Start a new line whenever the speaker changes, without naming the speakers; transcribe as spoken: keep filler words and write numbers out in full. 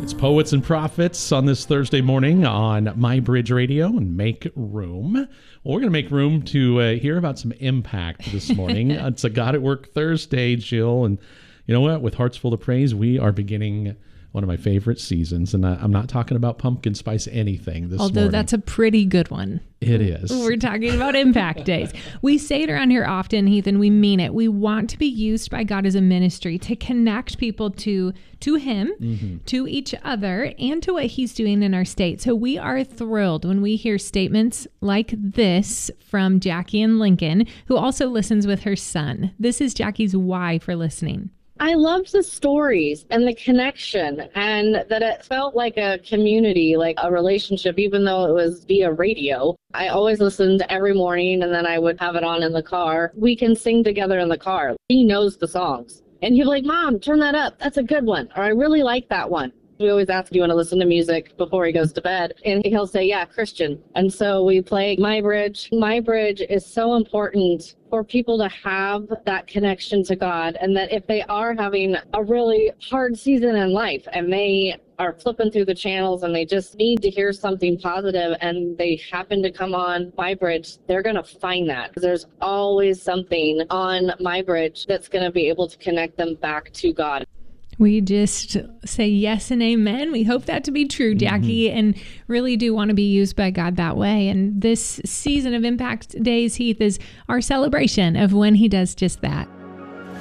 It's Poets and Prophets on this Thursday morning on My Bridge Radio and Make Room. Well, we're going to make room to uh, hear about some impact this morning. It's a God at Work Thursday, Jill. And you know what? With hearts full of praise, we are beginning one of my favorite seasons. And I, I'm not talking about pumpkin spice anything this
Although
morning.
That's a pretty good one.
It is.
We're talking about impact days. We say it around here often, Heath, and we mean it. We want to be used by God as a ministry to connect people to to Him, mm-hmm. to each other, and to what He's doing in our state. So we are thrilled when we hear statements like this from Jackie in Lincoln, who also listens with her son. This is Jackie's why for listening.
I loved the stories and the connection, and that it felt like a community, like a relationship, even though it was via radio. I always listened every morning, and then I would have it on in the car. We can sing together in the car. He knows the songs. And he'll be like, Mom, turn that up. That's a good one. Or I really like that one. We always ask, do you want to listen to music before he goes to bed? And he'll say, yeah, Christian. And so we play My Bridge. My Bridge is so important for people to have that connection to God. And that if they are having a really hard season in life and they are flipping through the channels and they just need to hear something positive and they happen to come on My Bridge, they're going to find that. There's always something on My Bridge that's going to be able to connect them back to God.
We just say yes and amen. We hope that to be true, Jackie, mm-hmm. and really do want to be used by God that way. And this season of Impact Days, Heath, is our celebration of when He does just that.